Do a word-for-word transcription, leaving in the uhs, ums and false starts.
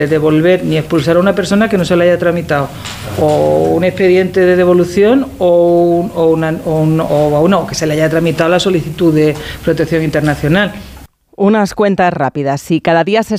devolver ni expulsar a una persona que no se le haya tramitado o un expediente de devolución o, un, o, una, o, un, o no, que se le haya tramitado la solicitud de protección internacional. Unas cuentas rápidas. Si cada día se